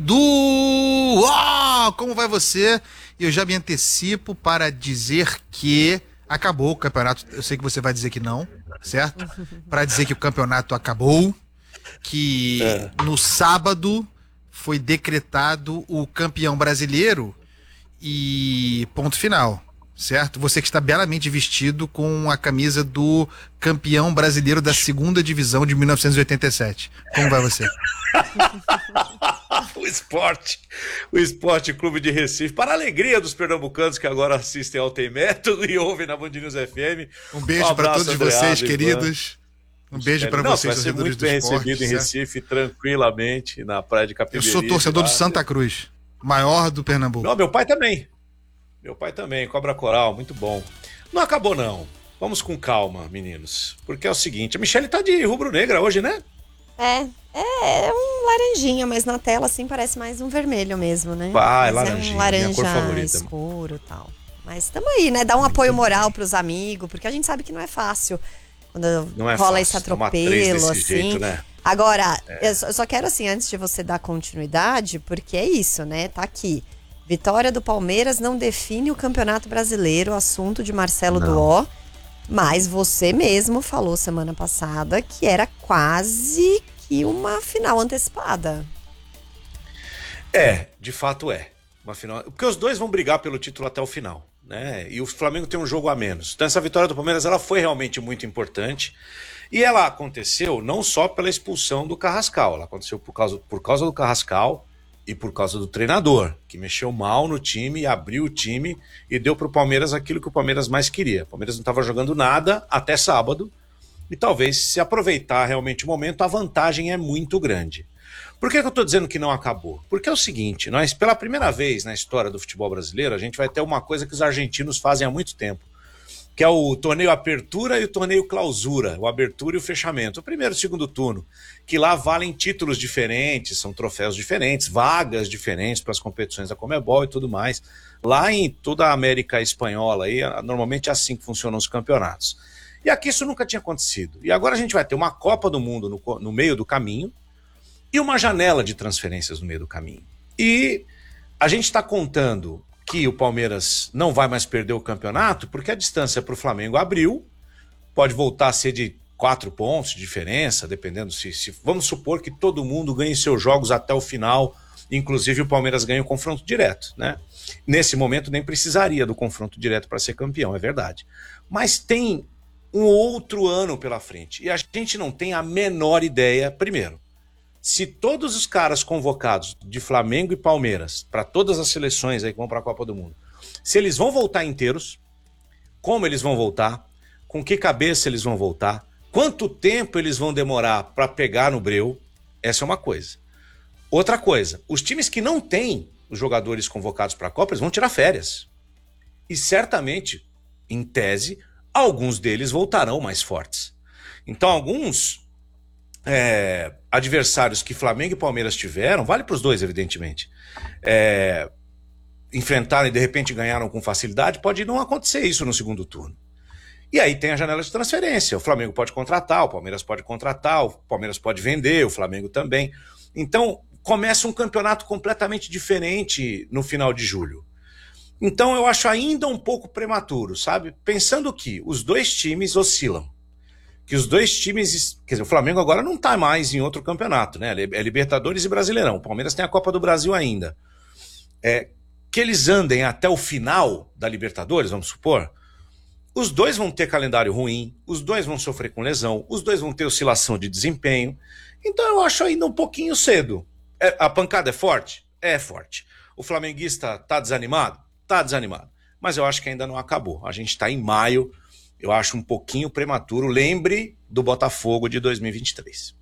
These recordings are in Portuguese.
Como vai você? Eu já me antecipo para dizer que acabou o campeonato. Eu sei que você vai dizer que não, certo? Para dizer que o campeonato acabou, que no sábado foi decretado o campeão brasileiro e ponto final, certo? Você que está belamente vestido com a camisa do campeão brasileiro da segunda divisão de 1987. Como vai você? O Esporte Clube de Recife, para a alegria dos pernambucanos que agora assistem ao Tem Método e ouvem na Band News FM. Um beijo para todos vocês, queridos. Um beijo para vocês, vai ser muito bem recebido em Recife, tranquilamente, na praia de Capiberibe. Eu sou torcedor do Santa Cruz, maior do Pernambuco. Não, meu pai também. Meu pai também, Cobra Coral, muito bom. Não acabou, não. Vamos com calma, meninos. Porque é o seguinte, a Michelle tá de rubro-negra hoje, né? É um laranjinha, mas na tela assim parece mais um vermelho mesmo, né? É laranjinha, um laranja minha cor favorita. escuro e tal. Mas tamo aí, né? Dá um apoio moral pros amigos, porque a gente sabe que não é fácil quando rola esse atropelo, assim. Jeito, né? Agora, eu só quero assim, antes de você dar continuidade, porque é isso, né? Tá aqui. Vitória do Palmeiras não define o Campeonato Brasileiro, assunto de Marcelo Duó. Mas você mesmo falou semana passada que era quase que uma final antecipada. De fato é. Uma final. Porque os dois vão brigar pelo título até o final, né? E o Flamengo tem um jogo a menos. Então essa vitória do Palmeiras ela foi realmente muito importante. E ela aconteceu não só pela expulsão do Carrascal, ela aconteceu por causa do Carrascal e por causa do treinador, que mexeu mal no time, abriu o time e deu pro Palmeiras aquilo que o Palmeiras mais queria. O Palmeiras não estava jogando nada até sábado e talvez se aproveitar realmente o momento, a vantagem é muito grande. Por que eu estou dizendo que não acabou? Porque é o seguinte, nós pela primeira vez na história do futebol brasileiro, a gente vai ter uma coisa que os argentinos fazem há muito tempo, que é o torneio Apertura e o torneio Clausura, o Abertura e o Fechamento, o primeiro e o segundo turno, que lá valem títulos diferentes, são troféus diferentes, vagas diferentes para as competições da Conmebol e tudo mais. Lá em toda a América Espanhola, aí, normalmente é assim que funcionam os campeonatos. E aqui isso nunca tinha acontecido. E agora a gente vai ter uma Copa do Mundo no meio do caminho e uma janela de transferências no meio do caminho. E a gente está contando que o Palmeiras não vai mais perder o campeonato, porque a distância para o Flamengo abriu, pode voltar a ser de 4 pontos de diferença, dependendo se vamos supor que todo mundo ganhe seus jogos até o final, inclusive o Palmeiras ganha o confronto direto, né? Nesse momento nem precisaria do confronto direto para ser campeão, é verdade. Mas tem um outro ano pela frente, e a gente não tem a menor ideia, primeiro, se todos os caras convocados de Flamengo e Palmeiras, para todas as seleções aí que vão para a Copa do Mundo, se eles vão voltar inteiros, como eles vão voltar, com que cabeça eles vão voltar, quanto tempo eles vão demorar para pegar no breu, essa é uma coisa. Outra coisa, os times que não têm os jogadores convocados para a Copa, eles vão tirar férias. E certamente, em tese, alguns deles voltarão mais fortes. Então, alguns adversários que Flamengo e Palmeiras tiveram, vale para os dois, evidentemente, enfrentaram e de repente ganharam com facilidade, pode não acontecer isso no segundo turno. E aí tem a janela de transferência, o Flamengo pode contratar, o Palmeiras pode contratar, o Palmeiras pode vender, o Flamengo também. Então começa um campeonato completamente diferente no final de julho. Então eu acho ainda um pouco prematuro, sabe? Pensando que os dois times oscilam, que os dois times, quer dizer, o Flamengo agora não está mais em outro campeonato, né? É Libertadores e Brasileirão. O Palmeiras tem a Copa do Brasil ainda. Que eles andem até o final da Libertadores, vamos supor, os dois vão ter calendário ruim, os dois vão sofrer com lesão, os dois vão ter oscilação de desempenho. Então eu acho ainda um pouquinho cedo. A pancada é forte? É forte. O flamenguista tá desanimado? Tá desanimado. Mas eu acho que ainda não acabou. A gente está em maio. Eu acho um pouquinho prematuro. Lembre do Botafogo de 2023.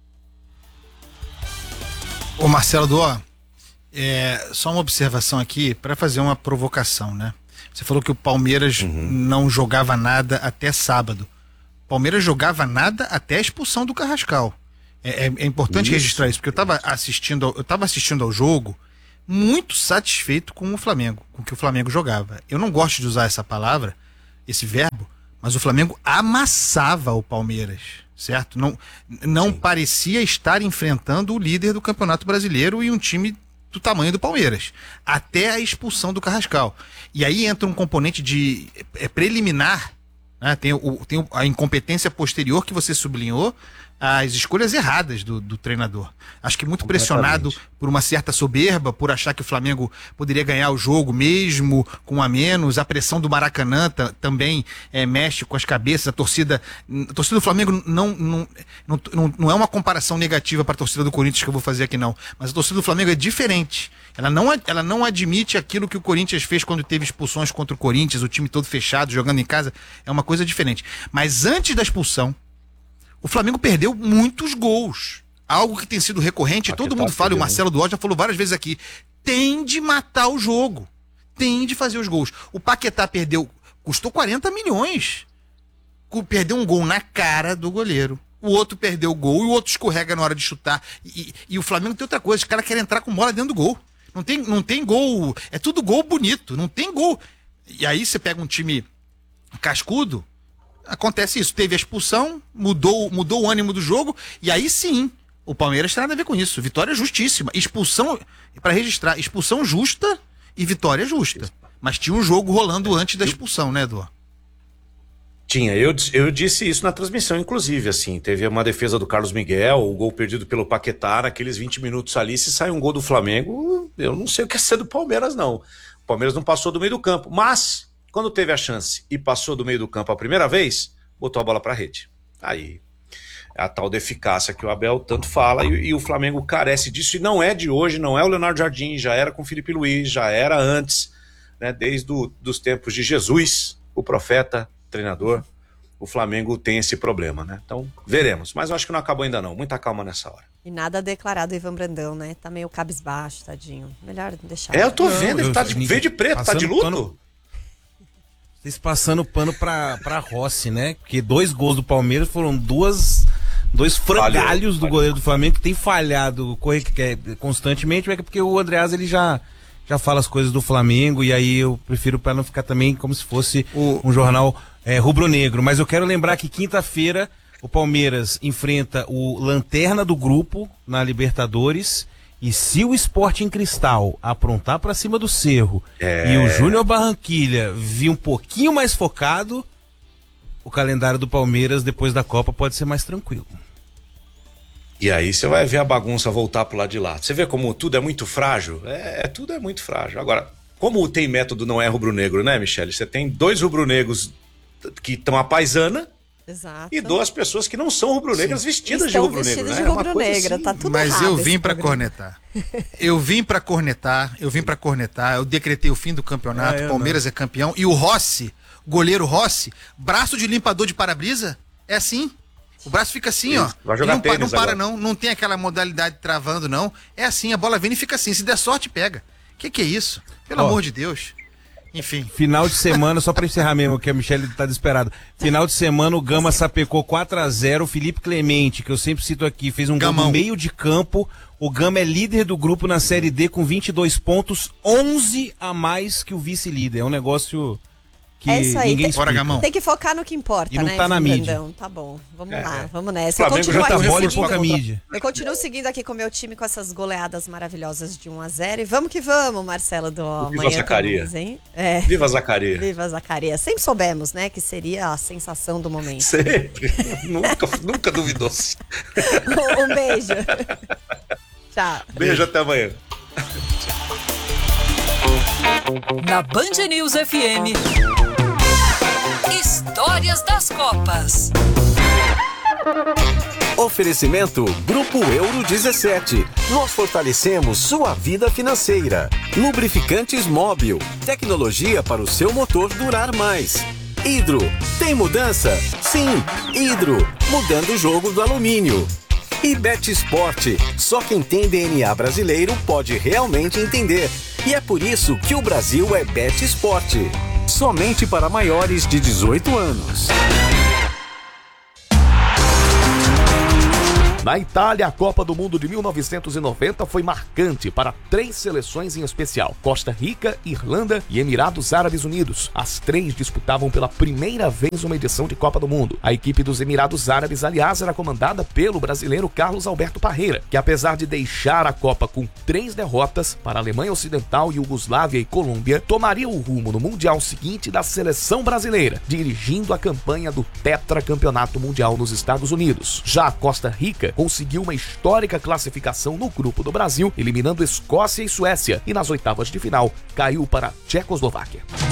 Ô Marcelo Duó, só uma observação aqui para fazer uma provocação, né? Você falou que o Palmeiras não jogava nada até sábado. O Palmeiras jogava nada até a expulsão do Carrascal. É importante registrar isso, porque eu estava assistindo ao jogo muito satisfeito com o Flamengo, com o que o Flamengo jogava. Eu não gosto de usar essa palavra, esse verbo, mas o Flamengo amassava o Palmeiras, certo? Não parecia estar enfrentando o líder do Campeonato Brasileiro e um time do tamanho do Palmeiras, até a expulsão do Carrascal. E aí entra um componente de preliminar, né? Tem a incompetência posterior que você sublinhou, as escolhas erradas do treinador. Acho que muito pressionado por uma certa soberba, por achar que o Flamengo poderia ganhar o jogo mesmo com a menos. A pressão do Maracanã também mexe com as cabeças. A torcida do Flamengo não é uma comparação negativa para a torcida do Corinthians que eu vou fazer aqui, não. Mas a torcida do Flamengo é diferente. Ela não admite aquilo que o Corinthians fez quando teve expulsões contra o Corinthians, o time todo fechado, jogando em casa. É uma coisa diferente. Mas antes da expulsão, o Flamengo perdeu muitos gols. Algo que tem sido recorrente, todo mundo fala, e o Marcelo Duó já falou várias vezes aqui, tem de matar o jogo, tem de fazer os gols. O Paquetá custou 40 milhões. Perdeu um gol na cara do goleiro. O outro perdeu o gol e o outro escorrega na hora de chutar. E o Flamengo tem outra coisa, os caras querem entrar com bola dentro do gol. Não tem gol, é tudo gol bonito, não tem gol. E aí você pega um time cascudo, acontece isso, teve a expulsão, mudou o ânimo do jogo, e aí sim, o Palmeiras tem nada a ver com isso. Vitória justíssima. Expulsão, para registrar, expulsão justa e vitória justa. Mas tinha um jogo rolando antes da expulsão, né, Edu? Tinha, eu disse isso na transmissão, inclusive, assim, teve uma defesa do Carlos Miguel, o gol perdido pelo Paquetá, naqueles 20 minutos ali, se sai um gol do Flamengo, eu não sei o que é ser do Palmeiras, não. O Palmeiras não passou do meio do campo, mas quando teve a chance e passou do meio do campo a primeira vez, botou a bola pra rede. Aí, é a tal da eficácia que o Abel tanto fala, e o Flamengo carece disso, e não é de hoje, não é o Leonardo Jardim, já era com o Felipe Luiz, já era antes, né, desde os tempos de Jesus, o profeta, treinador, o Flamengo tem esse problema, né? Então, veremos. Mas eu acho que não acabou ainda não. Muita calma nessa hora. E nada declarado Ivan Brandão, né? Tá meio cabisbaixo, tadinho. Melhor deixar. Eu tô vendo, ele tá de verde e preto, tá de luto. Vocês passando pano pra Rossi, né? Porque 2 gols do Palmeiras foram dois frangalhos do goleiro do Flamengo, que tem falhado constantemente, é porque o Andreas, ele já fala as coisas do Flamengo, e aí eu prefiro para não ficar também como se fosse um jornal rubro-negro. Mas eu quero lembrar que quinta-feira o Palmeiras enfrenta o lanterna do grupo na Libertadores, e se o Sporting Cristal aprontar para cima do Cerro e o Júnior Barranquilla vir um pouquinho mais focado, o calendário do Palmeiras depois da Copa pode ser mais tranquilo. E aí você vai ver a bagunça voltar pro lado de lá. Você vê como tudo é muito frágil? Tudo é muito frágil. Agora, como tem método não é rubro-negro, né, Michele? Você tem 2 rubro-negros que estão à paisana. Exato. E 2 pessoas que não são rubro-negras vestidas de rubro-negro, né? De rubro-negra, tá tudo mas errado. Eu vim pra cornetar. Eu vim pra cornetar. Eu decretei o fim do campeonato. Palmeiras é campeão. E o Rossi, goleiro Rossi, braço de limpador de para-brisa, é assim. O braço fica assim, ó. Vai jogar tênis não para, agora. não tem aquela modalidade travando, não. É assim, a bola vem e fica assim. Se der sorte, pega. Que é isso? Pelo amor de Deus. Enfim. Final de semana, só pra encerrar mesmo, que a Michele tá desesperada. Final de semana, o Gama sapecou 4-0. O Felipe Clemente, que eu sempre cito aqui, fez um gol no meio de campo. O Gama é líder do grupo na Série D com 22 pontos, 11 a mais que o vice-líder. É um negócio que isso aí, ninguém explica. Tem que focar no que importa, e não né? tá na mídia. Tá bom, vamos lá, vamos nessa. Eu continuo já tá bola e pouca mídia. Eu continuo seguindo aqui com o meu time com essas goleadas maravilhosas de 1-0. E vamos que vamos, Marcelo do Viva Zacarias. Viva Zacarias. Viva Zacarias. Sempre soubemos, né, que seria a sensação do momento. Sempre. nunca duvidou-se. Um beijo. Tchau. Beijo, até amanhã. Na Band News FM, Histórias das Copas. Oferecimento Grupo Euro 17. Nós fortalecemos sua vida financeira. Lubrificantes Móbil. Tecnologia para o seu motor durar mais. Hidro. Tem mudança? Sim. Hidro. Mudando o jogo do alumínio. E BetSport. Só quem tem DNA brasileiro pode realmente entender. E é por isso que o Brasil é BetSport. Somente para maiores de 18 anos. Na Itália, a Copa do Mundo de 1990 foi marcante para 3 seleções em especial: Costa Rica, Irlanda e Emirados Árabes Unidos. As 3 disputavam pela primeira vez uma edição de Copa do Mundo. A equipe dos Emirados Árabes, aliás, era comandada pelo brasileiro Carlos Alberto Parreira, que apesar de deixar a Copa com 3 derrotas para a Alemanha Ocidental, Iugoslávia e Colômbia, tomaria o rumo no Mundial seguinte da seleção brasileira, dirigindo a campanha do tetracampeonato mundial nos Estados Unidos. Já a Costa Rica conseguiu uma histórica classificação no grupo do Brasil, eliminando Escócia e Suécia, e nas oitavas de final caiu para a Tchecoslováquia.